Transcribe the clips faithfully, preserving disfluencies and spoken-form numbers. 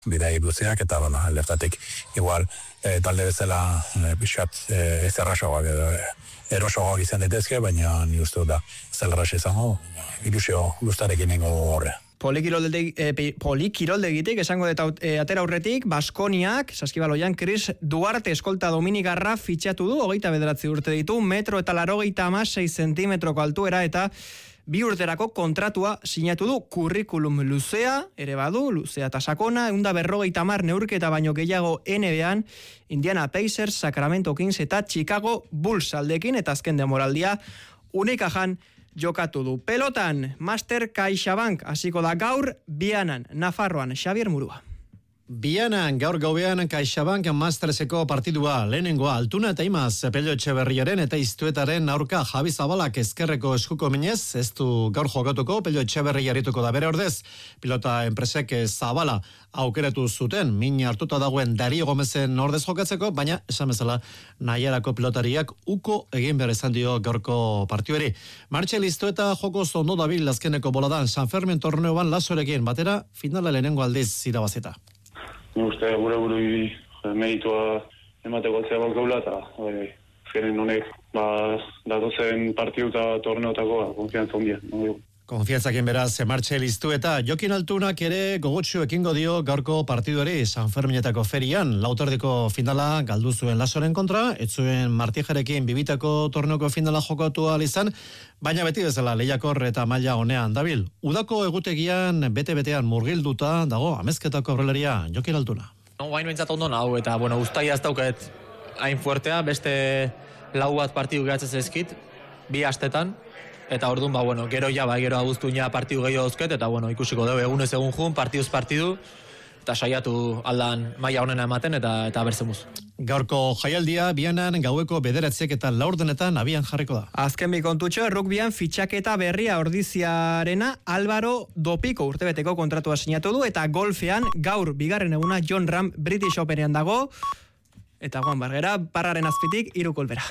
bidai luzeak, eta bueno, lertatik igual e, talde bezala e, pixat e, ez errasoak edo e, erosoak izan daitezke, baina ni uste da zelraxe izango, ilusio guztarekin nengo horre. Polikiroldegitik, esango dut e, atera aurretik, Baskoniak, Saskibaloian, Chris Duarte eskolta dominikarra fitxatu du, hogeita bederatzi urte ditu, metro eta larogeita amasei zentimetroko altuera, eta bi urterako kontratua sinatu du, kurrikulum luzea, ere badu, luzea eta sakona, eunda berrogeita hamar neurketa baino gehiago N B An, Indiana Pacers, Sacramento Kings eta Chicago Bulls aldekin, eta azken demoraldia, Unikajan jokatu du. Pelotan, Master CaixaBank hasiko da gaur, Bianan, Nafarroan, Xavier Murua. Bianan, gaur gauean CaixaBank Masterseko partidua, lehenengoa Altuna eta Imaz, Pello Etxeberriaren eta Iztuetaren aurka Javi Zabalak ezkerreko eskuko minez, ez du gaur jokatuko, Pello Etxeberri jarrituko da bere ordez, pilota enpresek Zabala aukeratu zuten, min hartuta dagoen Dario Gomezen ordez jokatzeko, baina esan bezala nahiarako pilotariak uko egin behar izan dio gaurko partioeri. Martxel Iztueta joko zondo dabil azkeneko boladan, San Fermin torneoan Lasorekin batera, finala lehenengo aldiz irabazita. Ni uste gure burui meritua emateko altzea balkaula eta zeren honek datozen partiu eta torneotako konfiantza ondia. Konfiantzakin beraz, Martxel Iztueta, Jokin Altunak ere gogotxu ekingo dio gaurko partiduari San Ferminetako ferian, lauterdiko finala galdu zuen Lasoren kontra, ez zuen Martijarekin bibitako torneoko finala jokatu ahal izan, baina beti bezala lehiakor eta maila honean dabil. Udako egutegian bete-betean murgilduta dago amezketako aurreleria Jokin Altuna. No, guain bentsat ondo nahu eta bueno, ustaia ez dauket hain fuertea, beste lau bat partidu geratzen zezkit, bi astetan, eta orduan, ba, bueno, gero ja, ba, gero abuztu ina partidu gehiago dauzket, eta, bueno, ikusiko dugu egunez egun jun, partiduz partidu, eta saiatu aldan maila honena ematen, eta eta berzemuz. Gaurko jaialdia, Bianan gaueko bederatziak eta laurdenetan abian jarriko da. Azken bi kontutxo, errukbian fitxaketa berria ordiziarena Álvaro Dopiko urtebeteko kontratua sinatu du, eta golfean gaur bigarren eguna John Ram British Openean dago, eta Juan Bargera, parraren azpitik, hiru kolbera.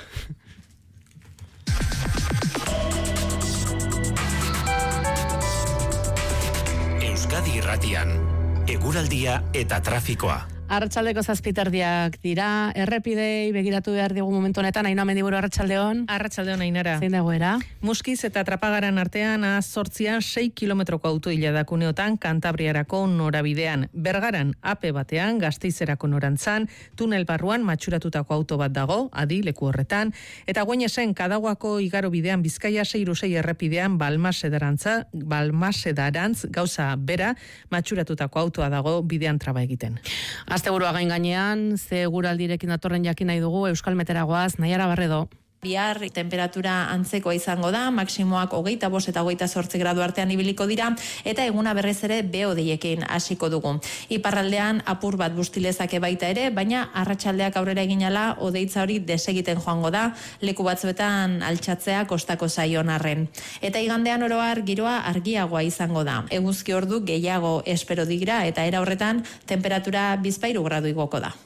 Euskadi Irratian, eguraldia eta trafikoa. Arratsaldeko zazpiterdiak dira, errepidei begiratu behar digu momentu honetan, Ainhoa Mendiburu, arratsaldeon. Arratsaldeon, Ainara. Zein dagoera? Muskiz eta Trapagaran artean a zortzian sei kilometroko autoila dakuneotan Kantabriarako norabidean. Bergaran ape batean, Gasteizerako norantzan, tunel barruan matxuratutako auto bat dago, adi leku horretan, eta Guainesen Kadaguako igaro bidean Bizkaia sei sei errepidean Balmasedarantza, Balmasedarantz gauza bera matxuratutako autoa dago bidean traba egiten. Asteburua gain gainean, ze guraldirekin datorren jakin nahi dugu, Euskal Meteragoaz, Naiara Barredo. Bihar temperatura antzekoa izango da, maksimoak hogeita bost eta hogeita zortzi gradu artean ibiliko dira, eta eguna berrez ere behodeiekin hasiko dugu. Iparraldean apur bat bustilezake baita ere, baina arratsaldeak aurrera eginala odeitza hori desegiten joango da, leku batzuetan altxatzea kostako zaion arren. Eta igandean oroar giroa argiagoa izango da. Eguzki ordu gehiago espero digira, eta era horretan temperatura bizpahiru gradu igoko da.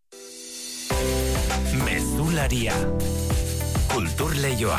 Mezularia. Kultur Leioa.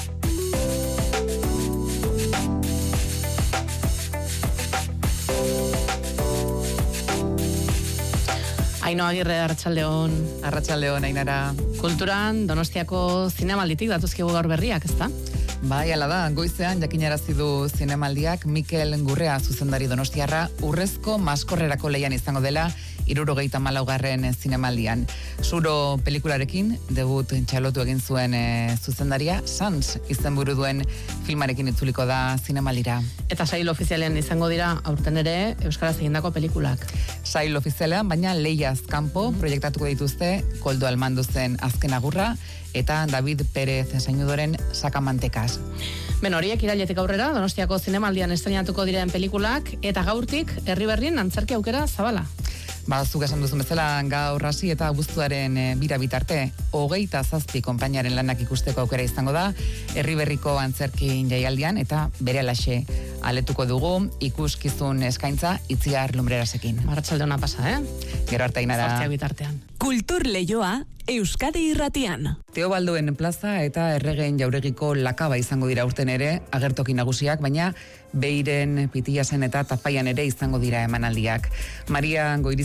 Ainhoa Agirre, arratsaldeon. Arratsaldeon, Ainara. Kulturan Donostiako zinemalditik datuzkigu gaur berriak, ezta? Bai, ala da, goizean jakinarazi du zinemaldiak Mikel Gurrea zuzendari donostiarra urrezko maskorrerako leian izango dela hirurogeita hamalaugarren zinemaldian. Zuro pelikularekin debut txalotu egin zuen e, zuzendaria, Sans izenburu duen filmarekin itzuliko da zinemaldira. Eta sail ofizialean izango dira aurten ere euskaraz egindako pelikulak. Sail ofizialean, baina leiaz kanpo proiektatuko dituzte Koldo Almanduzen Azken agurra eta David Pérez Sainudoren Sakamantekas. Ben, horiek irailetik aurrera Donostiako zinemaldian estrenatuko diren pelikulak, eta gaurtik Herriberrien antzerki aukera zabala. Ba, zuk esan duzun bezala gaur hasi eta abuztuaren e, bira bitarte, hogeita zazpi konpainiaren lanak ikusteko aukera izango da, Herriberriko antzerki jaialdian eta berehalaxe aletuko dugu ikuskizun eskaintza Itziar Lumbrerasekin. Arratsaldeona pasa, eh? Gero arte Ainara. Zortziak bitartean. Kultur Leioa Euskadi Irratian. Teobalduen plaza eta Erregeen Jauregiko lakaba izango dira urten ere agertoki nagusiak, baina Beiren, Pitiasen eta Tafaian ere izango dira emanaldiak. Maria Goiriz